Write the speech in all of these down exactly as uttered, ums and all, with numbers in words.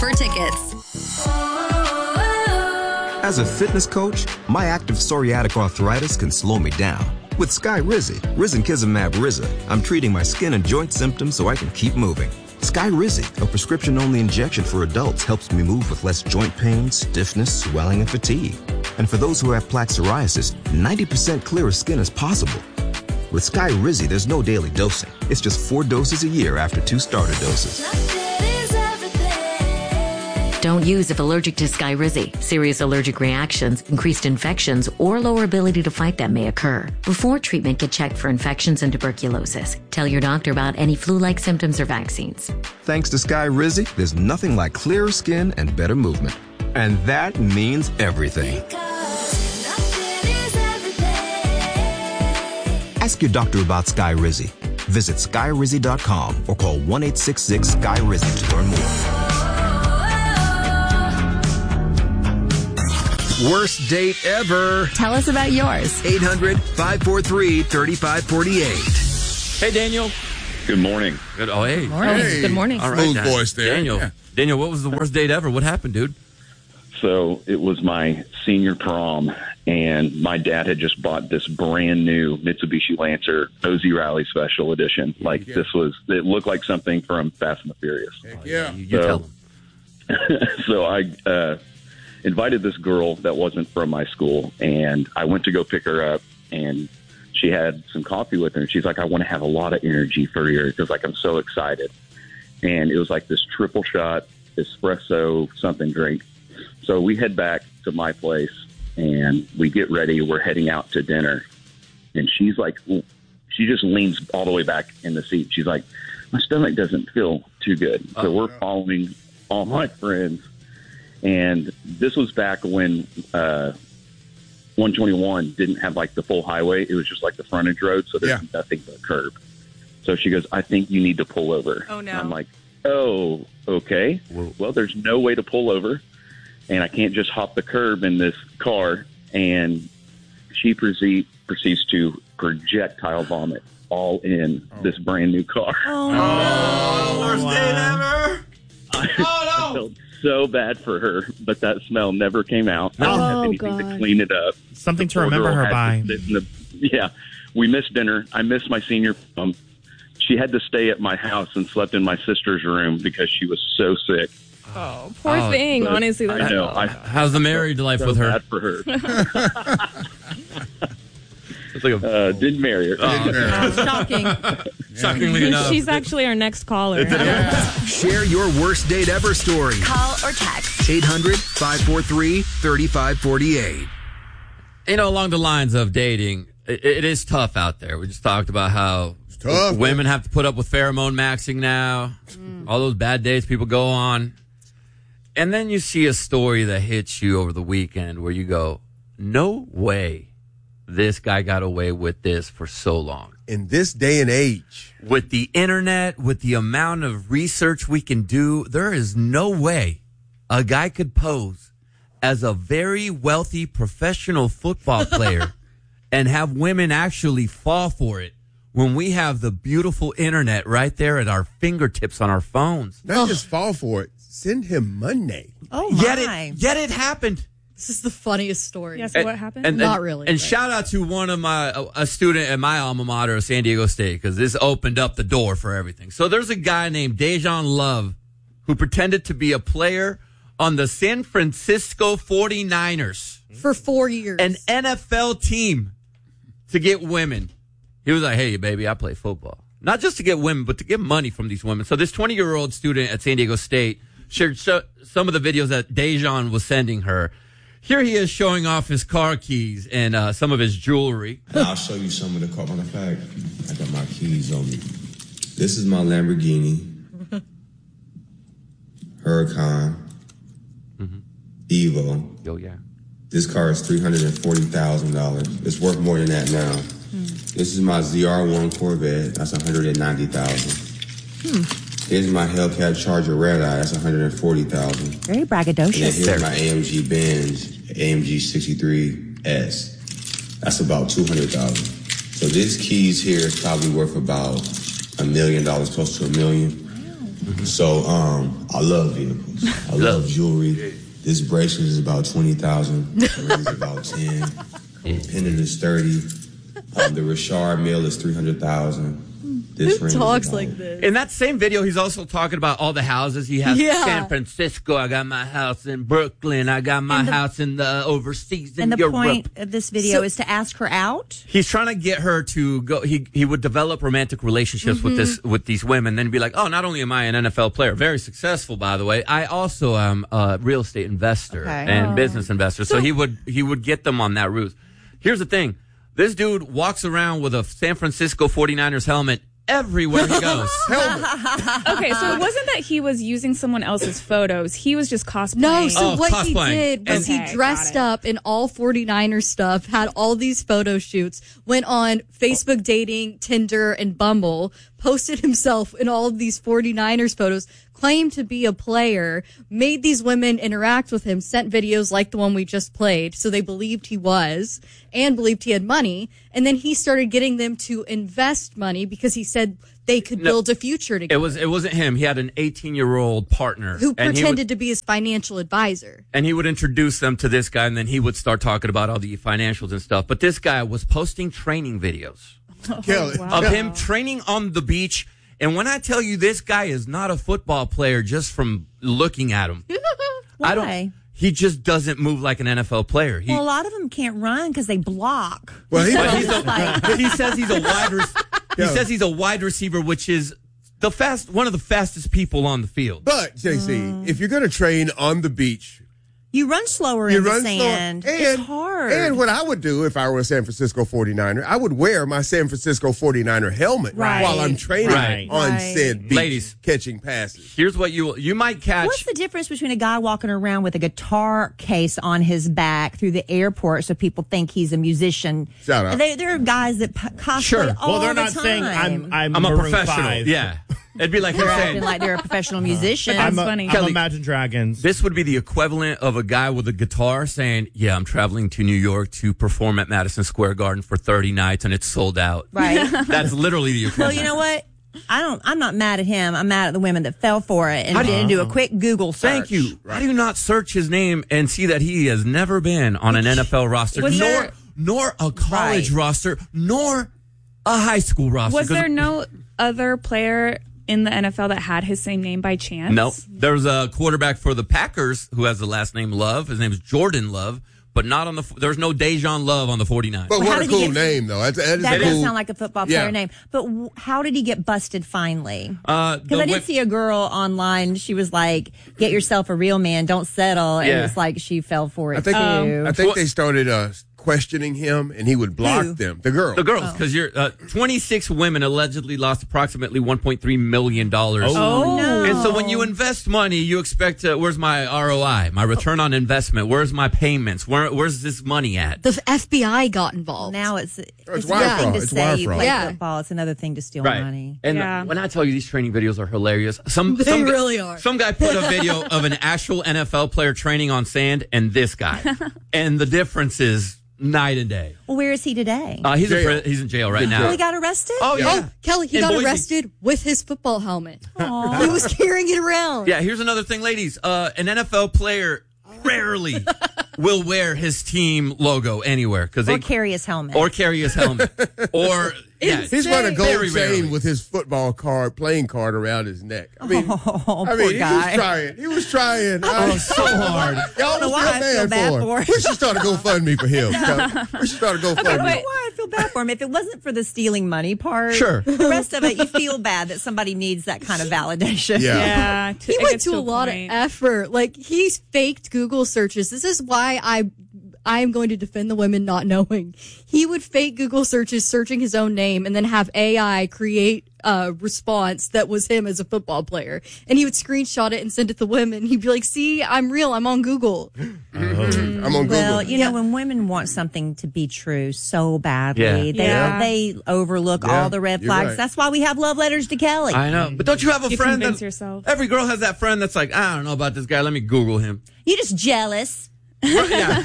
for tickets. As a fitness coach, my active psoriatic arthritis can slow me down. With Skyrizi, risankizumab Riza, I'm treating my skin and joint symptoms so I can keep moving. Skyrizi, a prescription-only injection for adults, helps me move with less joint pain, stiffness, swelling, and fatigue. And for those who have plaque psoriasis, ninety percent clearer skin is possible. With Skyrizi, there's no daily dosing. It's just four doses a year after two starter doses. Don't use if allergic to Skyrizi. Serious allergic reactions, increased infections, or lower ability to fight them may occur. Before treatment, get checked for infections and tuberculosis. Tell your doctor about any flu-like symptoms or vaccines. Thanks to Skyrizi, there's nothing like clearer skin and better movement. And that means everything. Ask your doctor about Skyrizi. Visit Skyrizi dot com or call one eight six six Skyrizi to learn more. Worst date ever. Tell us about yours. eight hundred, five four three, three five four eight. Hey, Daniel. Good morning. Good. Oh, hey. Morning. Hey. Good morning. All right, Smooth Dan- voice there. Daniel. Yeah. Daniel, what was the worst date ever? What happened, dude? So it was my senior prom, and my dad had just bought this brand new Mitsubishi Lancer O Z Rally Special Edition. Like Yeah. this was, it looked like something from Fast and the Furious. Heck yeah. You, you So- tell him. So I uh, invited this girl that wasn't from my school, and I went to go pick her up, and she had some coffee with her, and she's like, I want to have a lot of energy for you because, like, I'm so excited. And it was like this triple shot espresso something drink. So we head back to my place, and we get ready. We're heading out to dinner, and she's like, she just leans all the way back in the seat. She's like, my stomach doesn't feel too good. So Oh, we're no. following all my friends. And this was back when uh, one twenty-one didn't have like the full highway. It was just like the frontage road. So there's Yeah. nothing but curb. So she goes, I think you need to pull over. Oh, no. I'm like, oh, okay. Whoa. Well, there's no way to pull over. And I can't just hop the curb in this car. And she proceed, proceeds to projectile vomit all in this brand new car. Oh, worst date ever. I, I felt so bad for her, but that smell never came out. I didn't have Oh, anything to God. clean it up. Something The to poor remember girl her had by. to sit in the- yeah, we missed dinner. I missed my senior prom. She had to stay at my house and slept in my sister's room because she was so sick. Oh, poor Oh, thing. But Honestly, I that's know. I How's the married life so with her? bad for her. It's like a, Uh, didn't marry her. Oh, shocking. shockingly enough. She's actually our next caller. Share your worst date ever story. Call or text. eight hundred, five four three, three five four eight. You know, along the lines of dating, it, it is tough out there. We just talked about how tough, women have to put up with pheromone maxing now, all those bad dates people go on. And then you see a story that hits you over the weekend where you go, no way this guy got away with this for so long. In this day and age. With the internet, with the amount of research we can do, there is no way a guy could pose as a very wealthy professional football player and have women actually fall for it when we have the beautiful internet right there at our fingertips on our phones. Not just fall for it. Send him money. Oh, my. Yet it, yet it happened. This is the funniest story. Yeah, so what happened? And, Not and- really, And but- shout out to one of my, a, a student at my alma mater, San Diego State, because this opened up the door for everything. So there's a guy named Dejan Love who pretended to be a player on the San Francisco forty-niners, For four years. an N F L team, to get women. He was like, hey, baby, I play football. Not just to get women, but to get money from these women. So this twenty-year-old student at San Diego State shared so, some of the videos that Dejan was sending her. Here he is showing off his car keys and uh, some of his jewelry. I'll show you some of the car. Matter of fact, I got my keys on me. This is my Lamborghini. Huracan. Mm-hmm. Evo. Oh, yeah. This car is three hundred forty thousand dollars. It's worth more than that now. Hmm. This is my Z R one Corvette. That's one hundred ninety thousand dollars. Hmm. Here's my Hellcat Charger Red Eye. That's one hundred forty thousand dollars. Very And then braggadocious. here's my A M G Benz A M G sixty-three S. That's about two hundred thousand dollars. So this keys here is probably worth about a million dollars, close to a million. So um, I love vehicles. I love jewelry. This bracelet is about twenty thousand. The ring is about ten. The pendant is thirty. Um, the Richard Mille is three hundred thousand. This Who ring is talks about- like this? In that same video, he's also talking about all the houses. He has Yeah. San Francisco. I got my house in Brooklyn. I got my And the- house in the overseas in And the Europe. point of this video So- is to ask her out. He's trying to get her to go. He he would develop romantic relationships with this with these women, then be like, "Oh, not only am I an N F L player, very successful, by the way, I also am a real estate investor Okay. and business investor." So, he would he would get them on that route. Here's the thing: this dude walks around with a San Francisco forty-niners helmet everywhere he goes. Okay, so it wasn't that he was using someone else's photos. He was just cosplaying. No, so Oh, what cosplaying. he did was Okay, he dressed got it. up in all forty-niners stuff, had all these photo shoots, went on Facebook dating, Tinder, and Bumble, posted himself in all of these forty-niners photos, claimed to be a player, made these women interact with him, sent videos like the one we just played, so they believed he was, and believed he had money, and then he started getting them to invest money because he said they could No, build a future together. It was it wasn't him. He had an eighteen-year-old partner who and he pretended would- to be his financial advisor. and he would introduce them to this guy, and then he would start talking about all the financials and stuff. But this guy was posting training videos Kelly. of him training on the beach. And when I tell you this guy is not a football player just from looking at him, I don't. Why? He just doesn't move like an N F L player. He, Well, a lot of them can't run because they block. Well, he, but he's It's like- a, he says he's a wide. Re- he Yeah. says he's a wide receiver, which is the fast one of the fastest people on the field. but J C, if you're going to train on the beach, You run slower you in the run sand. slow. it's And, hard. and what I would do if I were a San Francisco forty-niner, I would wear my San Francisco forty-niner helmet Right. while I'm training Right. on Right. said beach, Ladies. catching passes. Here's what you you might catch. What's the difference between a guy walking around with a guitar case on his back through the airport so people think he's a musician? Shout out. There, there are guys that p- cosplay Sure. all Well, they're the not time. saying I'm I'm, I'm a Maroon professional. five. Yeah. It'd be like him They're saying, acting like they're a professional musician. That's I'm a, funny. I'm Kelly, Imagine Dragons. this would be the equivalent of a guy with a guitar saying, "Yeah, I'm traveling to New York to perform at Madison Square Garden for thirty nights and it's sold out." Right. That's literally the Well, equivalent. you know what? I don't. I'm not mad at him. I'm mad at the women that fell for it and How do you- didn't do a quick Google search. Thank you. How do you not search his name and see that he has never been on an N F L roster, Was nor there- nor a college Right. roster, nor a high school roster? Was 'Cause- there no other player in the N F L that had his same name by chance? No. There's a quarterback for the Packers who has the last name Love. His name is Jordan Love, but not on the. There's no Dejan Love on the forty-nine. But Well, how what a did he cool get- name, though. That's, that is That a does cool. sound like a football player Yeah. name. But w- how did he get busted finally? Uh, Because the I did whip- see a girl online. She was like, "Get yourself a real man. Don't settle." And Yeah. it's like she fell for it I think, too. I think they started uh, questioning him, and he would block Who? them. The girl. The girls, because you're uh, twenty-six women allegedly lost approximately one point three million dollars. Oh, no. And so when you invest money, you expect to, where's my R O I, my return on investment? Where's my payments? Where, where's this money at? The F B I got involved. Now it's it's, wire one thing fraud. to It's say wire you fraud. play Yeah. football. It's another thing to steal Right. money. And Yeah. when I tell you these training videos are hilarious, some They some, gu- really are. Some guy put a video of an actual N F L player training on sand and this guy, and the difference is night and day. Well, where is he today? Uh, he's in Jail. pri- he's in jail right oh, now. he got arrested? Oh yeah. Oh, Kelly, he In got Boise. arrested with his football helmet. He was carrying it around. Yeah, here's another thing, ladies. Uh, an N F L player rarely will wear his team logo anywhere because Or they carry his helmet. or carry his helmet or yeah. He's wearing a gold Very chain rarely. with his football card, playing card around his neck. I mean, Oh, I poor mean, he guy. was trying. He was trying. Oh, so hard. Y'all know don't why feel I feel bad, bad for him. for him. We should start a GoFundMe for him. We should start a I don't know GoFundMe. why I feel bad for him. If it wasn't for the stealing money part, Sure. the rest of it, you feel bad that somebody needs that kind of validation. Yeah. Yeah, He went to a lot of effort. Like, he's faked Google searches. This is why I I am going to defend the women not knowing. He would fake Google searches, searching his own name, and then have A I create a response that was him as a football player. And he would screenshot it and send it to women. He'd be like, see, I'm real. I'm on Google. I'm on Google. Well, you know, when women want something to be true so badly, Yeah. they Yeah. they overlook Yeah, all the red you're flags. right. That's why we have love letters to Kelly. I know, but don't you have a You friend convince that yourself. every girl has that friend that's like, I don't know about this guy. Let me Google him. You're just jealous. Yeah.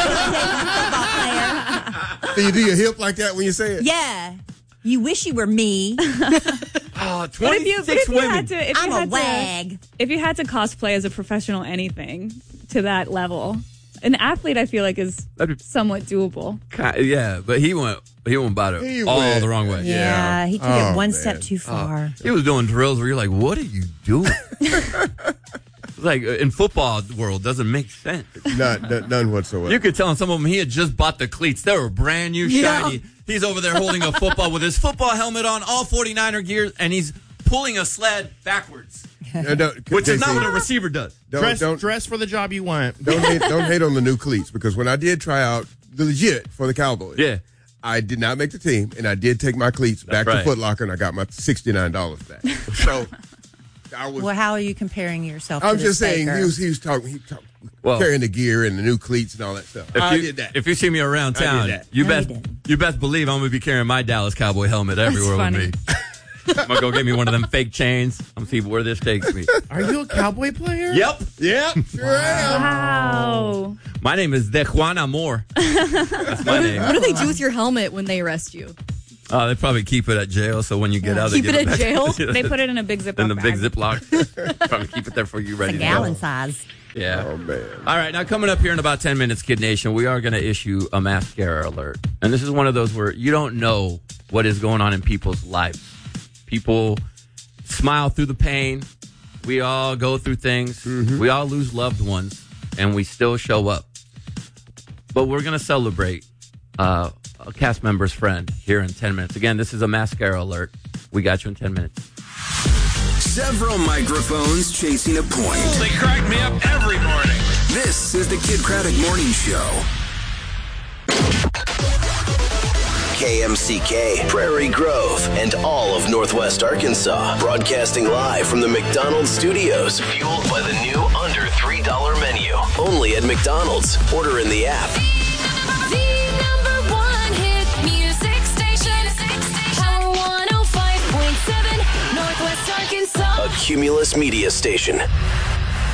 Football player. do you do your hip like that when you say it? Yeah. You wish you were me. Oh, But if you, but if twenty-six you women. had to, if I'm you a had wag. To, if you had to cosplay as a professional anything to that level, an athlete I feel like is That'd be- somewhat doable. Ki- Yeah, but he went he went about it He all went- the wrong way. Yeah, he took Oh, it one man. step too far. He was doing drills where you're like, what are you doing? Like in football world, doesn't make sense. Not, none, none whatsoever. You could tell in some of them he had just bought the cleats. They were brand new, Yeah. shiny. He's over there holding a football with his football helmet on, all forty-niner gear, and he's pulling a sled backwards, Uh, don't- which is not J C, what a receiver does. Don't, dress, don't, dress for the job you want. don't, hate, don't hate on the new cleats because when I did try out the legit for the Cowboys, Yeah. I did not make the team, and I did take my cleats back right. to Foot Locker, and I got my sixty-nine dollars back. So I was. Well, how are you comparing yourself to I'm this just saying faker? he was he was talking he talk, Well- carrying the gear and the new cleats and all that stuff. If I you, did that. If you see me around I did town, that. you No, best you didn't. you best believe I'm gonna be carrying my Dallas Cowboy helmet everywhere with funny. me. I'm gonna go get me one of them fake chains. I'm gonna see where this takes me. Are you a Cowboy player? Yep. yeah, sure am. Wow. My name is De Juan Amor. That's my name. What do they do with your helmet when they arrest you? Uh, they probably keep it at jail, so when you get out, they Keep give it at back. jail? They put it in a big Ziploc in the big bag. Ziploc. Probably keep it there for you ready a to gallon go. size. Yeah. Oh man. All right, now coming up here in about ten minutes, Kid Nation, we are going to issue a mascara alert. And this is one of those where you don't know what is going on in people's lives. People smile through the pain. We all go through things. Mm-hmm. We all lose loved ones, and we still show up. But we're going to celebrate uh, a cast member's friend here in ten minutes. Again, this is a mascara alert. We got you in ten minutes. Several microphones chasing a point. They crack me up every morning. This is the Kid Craddock Morning Show. K M C K, Prairie Grove, and all of Northwest Arkansas. Broadcasting live from the McDonald's studios. Fueled by the new under three dollar menu. Only at McDonald's. Order in the app. The number one hit music station. Power one oh five point seven, Northwest Arkansas. A Cumulus media station.